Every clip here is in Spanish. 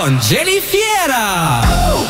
con Jenny Fiera.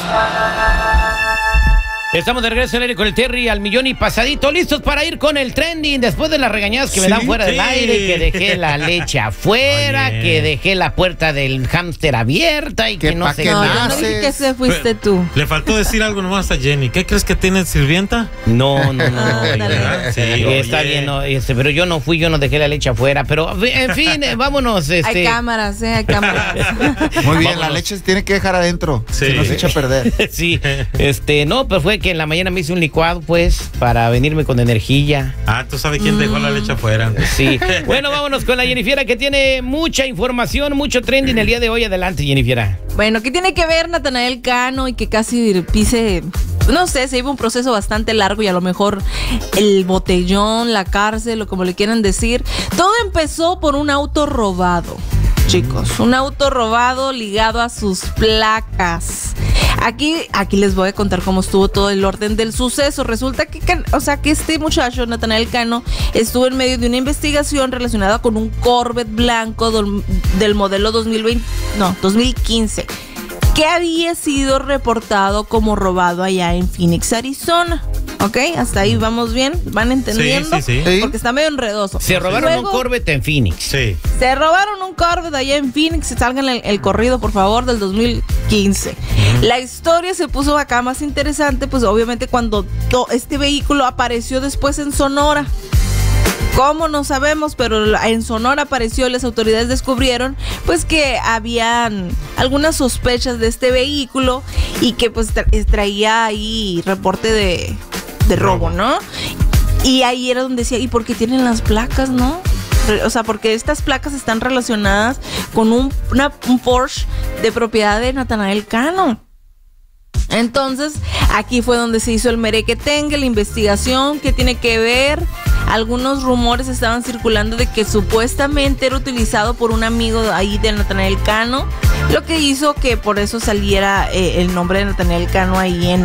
Estamos de regreso al aire con el Terry al millón y pasadito, listos para ir con el trending después de las regañadas que me dan fuera del aire, que dejé la leche afuera, que dejé la puerta del hámster abierta y que no sé qué. No, yo no dije que se fuiste tú. Le faltó decir algo nomás a Jenny. ¿Qué crees que tiene sirvienta? No. Sí, está bien, no, pero yo no fui, yo no dejé la leche afuera, pero en fin, vámonos. Hay cámaras, hay cámaras. Muy bien, Vámonos. la leche se tiene que dejar adentro, Sí. si no se echa a perder. Sí, no, pues fue que en la mañana me hice un licuado, pues, para venirme con energía. Ah, tú sabes quién dejó la leche afuera. Sí. Bueno, vámonos con la Jennifiera, que tiene mucha información, mucho trending el día de hoy. Adelante, Jennifiera. Bueno, ¿qué tiene que ver Natanael Cano y que casi pise? No sé, se lleva un proceso bastante largo y a lo mejor el botellón, la cárcel o como le quieran decir. Todo empezó por un auto robado, chicos. Un auto robado ligado a sus placas. Aquí les voy a contar cómo estuvo todo el orden del suceso. Resulta que este muchacho, Natanael Cano, estuvo en medio de una investigación relacionada con un Corvette blanco del modelo 2015, que había sido reportado como robado allá en Phoenix, Arizona. ¿Ok? Hasta ahí vamos bien, ¿van entendiendo? Sí. Porque está medio enredoso. Se robaron un Corvette en Phoenix. Sí. Se robaron un Corvette allá en Phoenix. Salgan el corrido, por favor, del 2015. La historia se puso acá más interesante, pues obviamente cuando este vehículo apareció después en Sonora. ¿Cómo? No sabemos, pero en Sonora apareció y las autoridades descubrieron pues que habían algunas sospechas de este vehículo y que pues traía ahí reporte de robo, ¿no? Y ahí era donde decía, ¿y por qué tienen las placas, no? O sea, porque estas placas están relacionadas con un Porsche de propiedad de Natanael Cano. Entonces, aquí fue donde se hizo el merequetengue, la investigación, que tiene que ver. Algunos rumores estaban circulando de que supuestamente era utilizado por un amigo ahí de Natanael Cano, lo que hizo que por eso saliera el nombre de Natanael Cano ahí en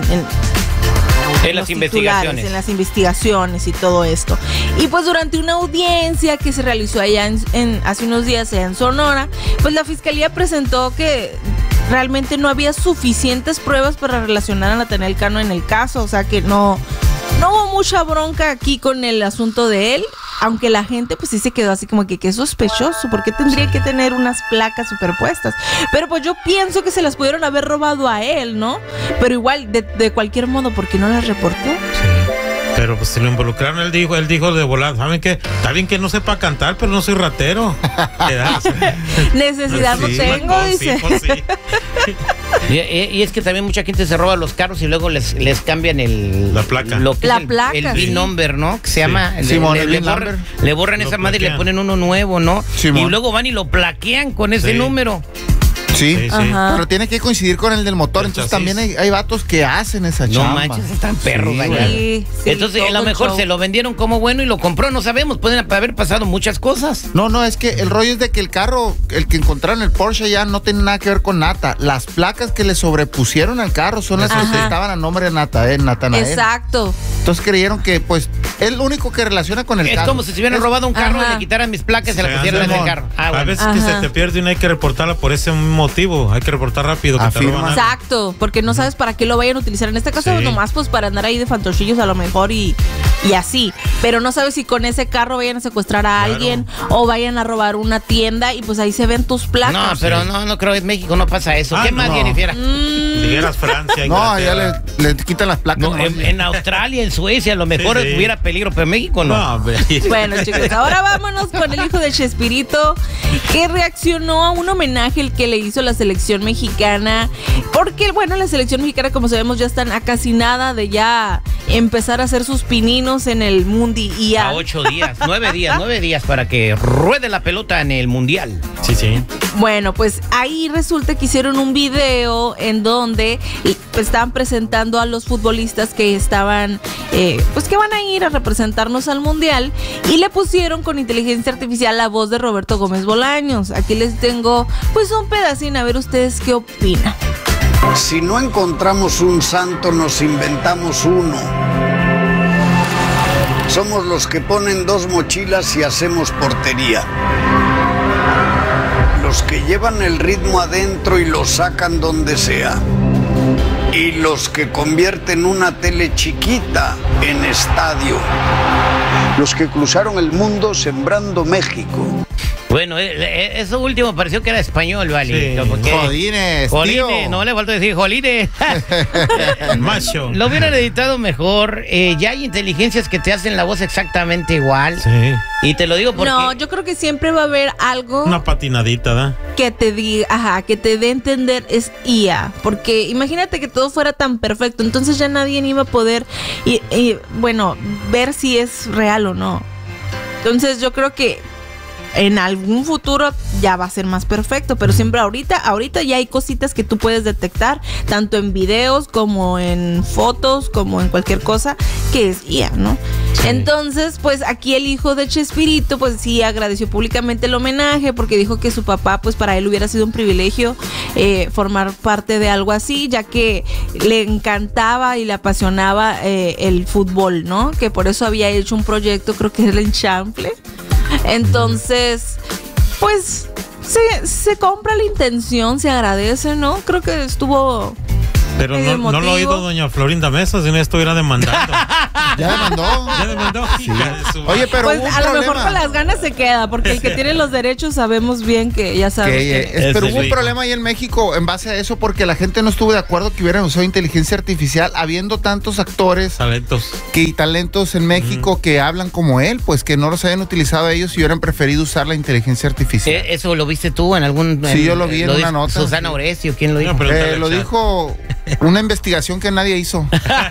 las investigaciones. En las investigaciones y todo esto. Y pues durante una audiencia que se realizó allá hace unos días allá en Sonora, pues la fiscalía presentó que realmente no había suficientes pruebas para relacionar a Natanael Cano en el caso, o sea que no hubo mucha bronca aquí con el asunto de él, aunque la gente pues sí se quedó así como que qué sospechoso, ¿por qué tendría que tener unas placas superpuestas? Pero pues yo pienso que se las pudieron haber robado a él, ¿no? Pero igual, de cualquier modo, ¿por qué no las reportó? Sí. Pero pues si lo involucraron, él dijo de volada, ¿saben qué? Está bien que no sepa cantar, pero no soy ratero. Necesidad no tengo, dice. Pues sí. Y es que también mucha gente se roba los carros y luego les cambian la placa. Lo que la es placa. el VIN-number, ¿no? Que se llama. Le borran esa madre y le ponen uno nuevo, ¿no? Simón. Y luego van y lo plaquean con ese número. Sí, Ajá. pero tiene que coincidir con el del motor. El Entonces chasis. también hay vatos que hacen esa No chamba. manches, están perros. Sí, allá. Sí, Entonces, a lo todo mejor show. se lo vendieron como bueno y lo compró, no sabemos. Pueden haber pasado muchas cosas. No, es que el rollo es de que el carro, el que encontraron el Porsche ya no tiene nada que ver con Nata. Las placas que le sobrepusieron al carro son las que estaban a nombre de Natanael. Exacto. Entonces creyeron que, pues, es lo único que relaciona con el Es carro. como si se hubieran robado un carro Ajá. y le quitaran mis placas y se la pusieran en el carro. A Bueno. veces que se te pierde y no hay que reportarla por ese motivo. Hay que reportar rápido que Afirma. te roban algo. Exacto, porque no sabes para qué lo vayan a utilizar. En este caso, Sí. nomás pues para andar ahí de fantochillos a lo mejor y así. Pero no sabes si con ese carro vayan a secuestrar a alguien o vayan a robar una tienda y pues ahí se ven tus placas. No, pero no creo que en México no pasa eso. ¿Qué más, no. Jennifer? Si dijeras Francia, No, Inglaterra. ya le quitan las placas. No, nomás. en Australia, en Suecia, a lo mejor Sí. hubiera peligro, pero en México no. No, hombre. Bueno, chicos, ahora vámonos con el hijo de Chespirito, que reaccionó a un homenaje el que le hizo la selección mexicana. Porque, bueno, la selección mexicana, como sabemos, ya están a casi nada de ya empezar a hacer sus pininos en el mundial. A 8 días, 9 días para que ruede la pelota en el mundial. Sí. Bueno, pues ahí resulta que hicieron un video en donde estaban presentando a los futbolistas que estaban, pues que van a ir a representarnos al mundial, y le pusieron con inteligencia artificial la voz de Roberto Gómez Bolaños. Aquí les tengo pues un pedacín, a ver ustedes qué opinan. Si no encontramos un santo, nos inventamos uno. Somos los que ponen 2 mochilas y hacemos portería. los que llevan el ritmo adentro y lo sacan donde sea. Y los que convierten una tele chiquita en estadio. Los que cruzaron el mundo sembrando México. Bueno, eso último pareció que era español, ¿vale? Sí. Como que- Jolines, tío. Jolines, no le falta decir jolines. Macho. Lo hubieran editado mejor. Ya hay inteligencias que te hacen la voz exactamente igual. Sí. Y te lo digo porque... No, yo creo que siempre va a haber algo Una patinadita, ¿da? que te diga, que te dé a entender es IA. Porque imagínate que todo fuera tan perfecto, entonces ya nadie iba a poder, bueno, ver si es real o no. Entonces yo creo que en algún futuro ya va a ser más perfecto, pero siempre ahorita ya hay cositas que tú puedes detectar, tanto en videos como en fotos, como en cualquier cosa, que es IA, ¿no? Sí. Entonces, pues aquí el hijo de Chespirito, pues sí agradeció públicamente el homenaje, porque dijo que su papá, pues para él hubiera sido un privilegio formar parte de algo así, ya que le encantaba y le apasionaba el fútbol, ¿no? Que por eso había hecho un proyecto, creo que era el Enchample. Entonces, pues se compra la intención, se agradece, ¿no? Creo que estuvo... Pero no lo ha oído doña Florinda Mesa, si no estuviera demandando. Ya demandó. Ya demandó. Hija de su- Oye, pero Pues hubo un a lo problema. mejor con las ganas se queda, porque el que tiene los derechos sabemos bien que ya sabes Pero Es hubo un rico. problema ahí en México en base a eso porque la gente no estuvo de acuerdo que hubieran usado inteligencia artificial habiendo tantos actores Talentos. y talentos en México que hablan como él, pues que no los hayan utilizado ellos y hubieran preferido usar la inteligencia artificial. ¿Eso lo viste tú en algún...? Sí, yo lo vi en una dijo nota. Susana Oresio, ¿quién lo dijo? No, pero- pregúntale Lo al chat. dijo una investigación que nadie hizo.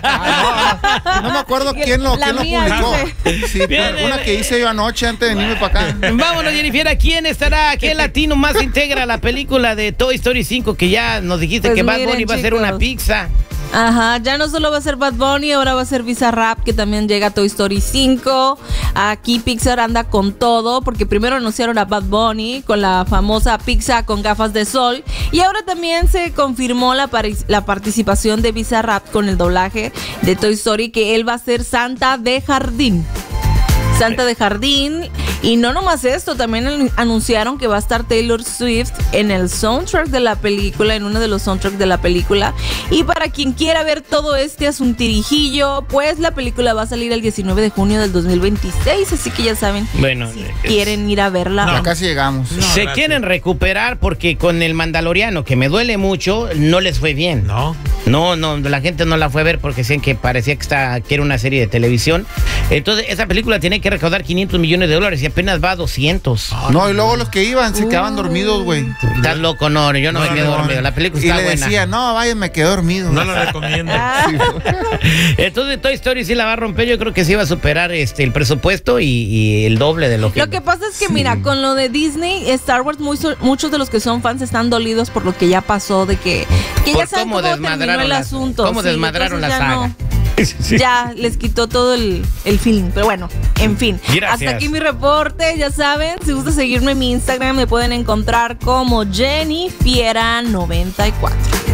No me acuerdo quién lo La mía, publicó. Sí, Bien, pero una que hice yo anoche antes de venirme para acá. Vámonos, Jennifer. ¿Quién estará? ¿Qué latino más integra la película de Toy Story 5? Que ya nos dijiste Pues que Bad miren, Bunny va a hacer chicos. una pizza. Ajá, ya no solo va a ser Bad Bunny, ahora va a ser Bizarrap, que también llega a Toy Story 5. Aquí Pixar anda con todo, porque primero anunciaron a Bad Bunny con la famosa pizza con gafas de sol, y ahora también se confirmó la participación de Bizarrap con el doblaje de Toy Story, que él va a ser Santa de Jardín. Santa de Jardín. Y no nomás esto, también anunciaron que va a estar Taylor Swift en el soundtrack de la película, en uno de los soundtracks de la película. Y para quien quiera ver todo este asuntirijillo, pues la película va a salir el 19 de junio del 2026, así que ya saben, Bueno, si quieren ir a verla. Ya casi llegamos. No, se gracias. quieren recuperar porque con el Mandaloriano, que me duele mucho, no les fue bien. No. No, la gente no la fue a ver porque decían que parecía que era una serie de televisión. Entonces, esa película tiene que recaudar $500 millones y apenas va a 200. No, y luego los que iban se quedaban dormidos, güey. Estás loco, no, yo no me quedo no. dormido. La película Y está le buena. decía, no, vaya, me quedé dormido. No lo recomiendo. Entonces, Toy Story sí la va a romper. Yo creo que sí va a superar el presupuesto y el doble de lo que... Lo que pasa es que, mira, con lo de Disney, Star Wars, muchos de los que son fans están dolidos por lo que ya pasó, de que ya Por saben cómo cómo terminó desmadraron el la- asunto. cómo desmadraron entonces la ya saga. Ya les quitó todo el feeling. Pero bueno, en fin. Gracias. Hasta aquí mi reporte. Ya saben, si gusta seguirme en mi Instagram, me pueden encontrar como Jennifiera94.